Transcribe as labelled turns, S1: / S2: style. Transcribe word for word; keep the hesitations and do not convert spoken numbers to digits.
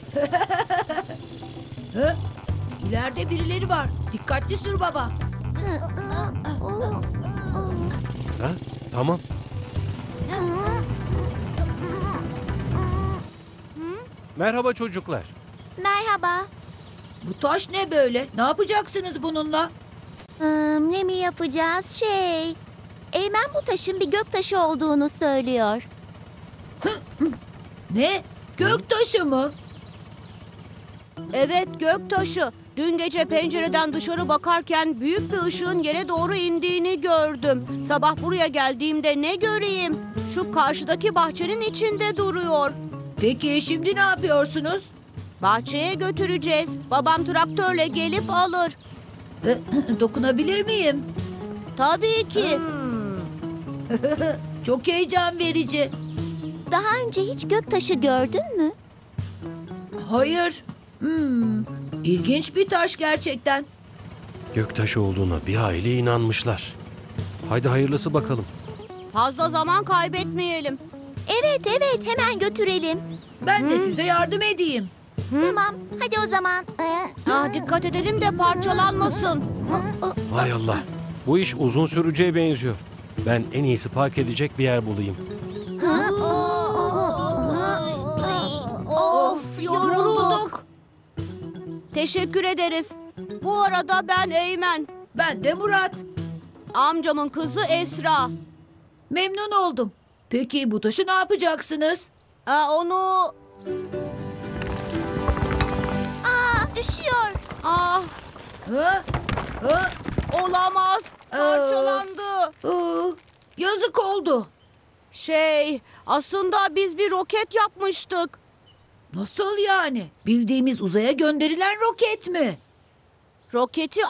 S1: Hı? İleride birileri var. Dikkatli sür baba.
S2: Ha? Tamam. Merhaba çocuklar.
S3: Merhaba.
S1: Bu taş ne böyle? Ne yapacaksınız bununla?
S3: Hmm, ne mi yapacağız? Şey... Eymen bu taşın bir gök taşı olduğunu söylüyor.
S1: Ne? Gök taşı mı?
S4: Evet, göktaşı. Dün gece pencereden dışarı bakarken büyük bir ışığın yere doğru indiğini gördüm. Sabah buraya geldiğimde ne göreyim? Şu karşıdaki bahçenin içinde duruyor.
S1: Peki şimdi ne yapıyorsunuz?
S4: Bahçeye götüreceğiz. Babam traktörle gelip alır.
S1: Hı, Dokunabilir miyim?
S4: Tabii ki.
S1: Çok heyecan verici.
S3: Daha önce hiç gök taşı gördün mü?
S1: Hayır. Hmm, ilginç bir taş gerçekten.
S2: Göktaşı olduğuna bir aile inanmışlar. Haydi hayırlısı bakalım.
S4: Fazla zaman kaybetmeyelim.
S3: Evet evet hemen götürelim.
S1: Ben de size yardım edeyim.
S3: Tamam hadi o zaman.
S4: Ah, dikkat edelim de parçalanmasın.
S2: Hay Allah. Bu iş uzun süreceğe benziyor. Ben en iyisi park edecek bir yer bulayım.
S4: Of, yorulduk. Teşekkür ederiz. Bu arada ben Eymen.
S1: Ben de Murat.
S4: Amcamın kızı Esra.
S1: Memnun oldum. Peki bu taşı ne yapacaksınız?
S4: Aa, onu...
S3: Aa düşüyor.
S4: Ah,
S1: Hı? Hı?
S4: olamaz. Parçalandı.
S1: Iı, yazık oldu.
S4: Şey, aslında biz bir roket yapmıştık.
S1: Nasıl yani? Bildiğimiz uzaya gönderilen roket mi?
S4: Roketi